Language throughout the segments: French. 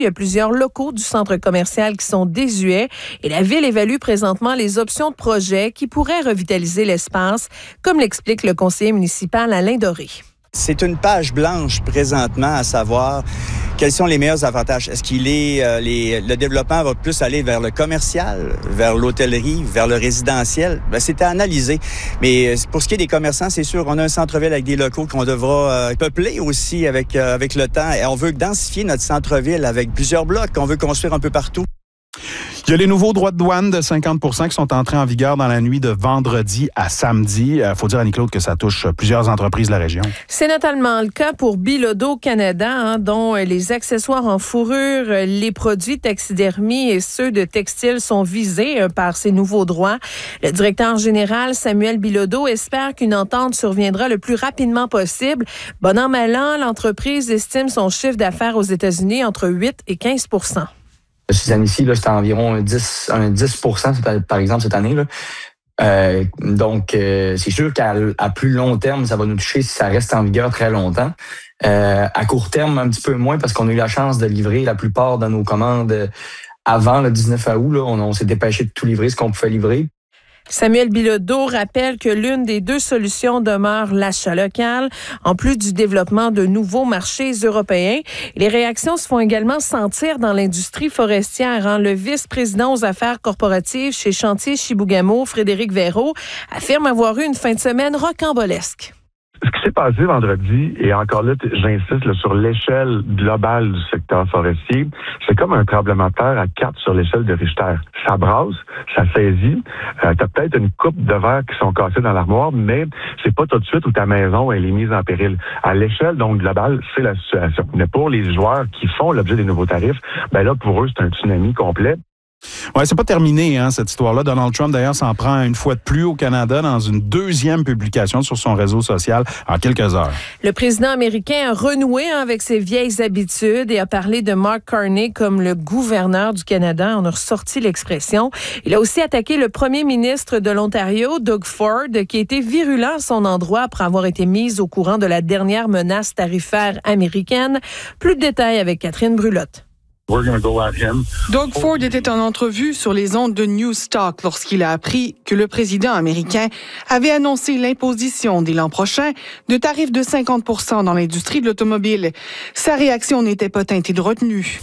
Il y a plusieurs locaux du centre commercial qui sont désuets et la ville évalue présentement les options de projet qui pourraient revitaliser l'espace, comme l'explique le conseiller municipal Alain Doré. C'est une page blanche présentement à savoir quels sont les meilleurs avantages. Est-ce qu'il est le développement va plus aller vers le commercial, vers l'hôtellerie, vers le résidentiel? C'est à analyser. Mais pour ce qui est des commerçants, c'est sûr, on a un centre-ville avec des locaux qu'on devra peupler aussi avec le temps. Et on veut densifier notre centre-ville avec plusieurs blocs qu'on veut construire un peu partout. Il y a les nouveaux droits de douane de 50 % qui sont entrés en vigueur dans la nuit de vendredi à samedi. Faut dire, Annie-Claude, que ça touche plusieurs entreprises de la région. C'est notamment le cas pour Bilodeau Canada, dont les accessoires en fourrure, les produits taxidermie et ceux de textile sont visés par ces nouveaux droits. Le directeur général Samuel Bilodeau espère qu'une entente surviendra le plus rapidement possible. Bon an, mal an, l'entreprise estime son chiffre d'affaires aux États-Unis entre 8 et 15 %. Ces années-ci, là, c'était environ un 10 % par exemple, cette année. Là. Donc, c'est sûr qu'à plus long terme, ça va nous toucher si ça reste en vigueur très longtemps. À court terme, un petit peu moins, parce qu'on a eu la chance de livrer la plupart de nos commandes avant le 19 août. Là. On s'est dépêché de tout livrer ce qu'on pouvait livrer. Samuel Bilodeau rappelle que l'une des deux solutions demeure l'achat local, en plus du développement de nouveaux marchés européens. Les réactions se font également sentir dans l'industrie forestière. Le vice-président aux affaires corporatives chez Chantier Chibougamau, Frédéric Véraud, affirme avoir eu une fin de semaine rocambolesque. Ce qui s'est passé vendredi, et encore là, j'insiste là, sur l'échelle globale du secteur forestier, c'est comme un tremblement de terre à 4 sur l'échelle de Richter. Ça brasse, ça saisit, t'as peut-être une coupe de verre qui sont cassés dans l'armoire, mais c'est pas tout de suite où ta maison elle est mise en péril. À l'échelle donc globale, c'est la situation. Mais pour les joueurs qui font l'objet des nouveaux tarifs, ben là, pour eux, c'est un tsunami complet. Ouais, c'est pas terminé, cette histoire-là. Donald Trump, d'ailleurs, s'en prend une fois de plus au Canada dans une deuxième publication sur son réseau social en quelques heures. Le président américain a renoué avec ses vieilles habitudes et a parlé de Mark Carney comme le gouverneur du Canada. On a ressorti l'expression. Il a aussi attaqué le premier ministre de l'Ontario, Doug Ford, qui a été virulent à son endroit après avoir été mis au courant de la dernière menace tarifaire américaine. Plus de détails avec Catherine Brulotte. Doug Ford était en entrevue sur les ondes de Newstalk lorsqu'il a appris que le président américain avait annoncé l'imposition dès l'an prochain de tarifs de 50 % dans l'industrie de l'automobile. Sa réaction n'était pas teintée de retenue.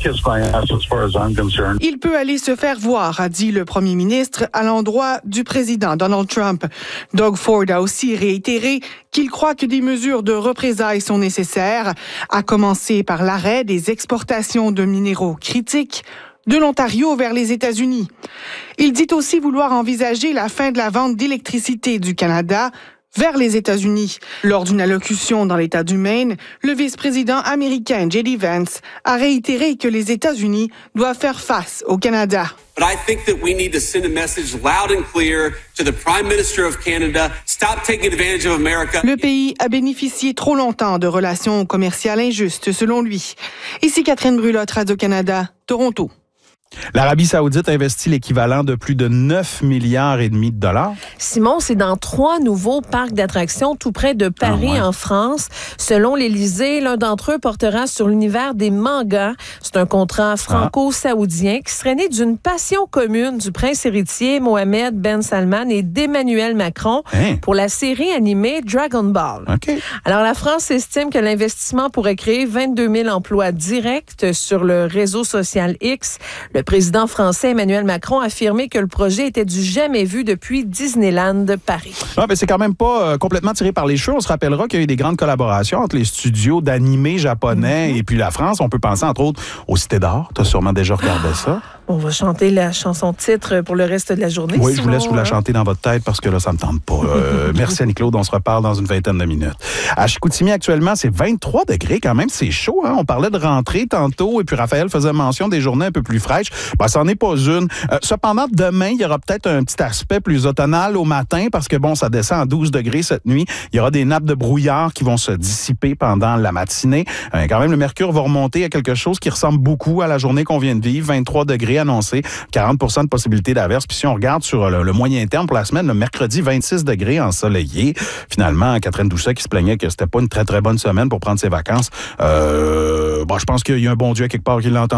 Il peut aller se faire voir, a dit le premier ministre à l'endroit du président Donald Trump. Doug Ford a aussi réitéré qu'il croit que des mesures de représailles sont nécessaires, à commencer par l'arrêt des exportations de minéraux critiques de l'Ontario vers les États-Unis. Il dit aussi vouloir envisager la fin de la vente d'électricité du Canada vers les États-Unis. Lors d'une allocution dans l'État du Maine, le vice-président américain J.D. Vance a réitéré que les États-Unis doivent faire face au Canada. But I think that we need to send a message loud and clear to the Prime Minister of Canada. Stop taking advantage of America. Le pays a bénéficié trop longtemps de relations commerciales injustes, selon lui. Ici Catherine Brulotte, Radio-Canada, Toronto. L'Arabie saoudite investit l'équivalent de plus de 9,5 milliards de dollars. Simon, c'est dans 3 nouveaux parcs d'attractions tout près de Paris, en France. Selon l'Élysée, l'un d'entre eux portera sur l'univers des mangas. C'est un contrat franco-saoudien qui serait né d'une passion commune du prince héritier Mohamed Ben Salman et d'Emmanuel Macron pour la série animée Dragon Ball. Okay. Alors, la France estime que l'investissement pourrait créer 22 000 emplois directs sur le réseau social X. Le président français Emmanuel Macron a affirmé que le projet était du jamais vu depuis Disneyland Paris. Non, mais c'est quand même pas complètement tiré par les cheveux. On se rappellera qu'il y a eu des grandes collaborations entre les studios d'animés japonais et puis la France. On peut penser entre autres au Cité d'Or. Tu as sûrement déjà regardé ça. On va chanter la chanson titre pour le reste de la journée. Oui, je vous laisse vous la chanter dans votre tête parce que là, ça me tente pas. Merci Annie-Claude, on se reparle dans une vingtaine de minutes. À Chicoutimi, actuellement, c'est 23 degrés quand même, c'est chaud. On parlait de rentrée tantôt et puis Raphaël faisait mention des journées un peu plus fraîches. Ça n'en est pas une. Cependant, demain, il y aura peut-être un petit aspect plus automnal au matin parce que ça descend à 12 degrés cette nuit. Il y aura des nappes de brouillard qui vont se dissiper pendant la matinée. Quand même, le mercure va remonter à quelque chose qui ressemble beaucoup à la journée qu'on vient de vivre. 23 degrés annoncé, 40 % de possibilité d'averse. Puis si on regarde sur le moyen terme pour la semaine, le mercredi, 26 degrés ensoleillé. Finalement, Catherine Doucet qui se plaignait que c'était pas une très, très bonne semaine pour prendre ses vacances. Je pense qu'il y a un bon Dieu quelque part qui l'entend.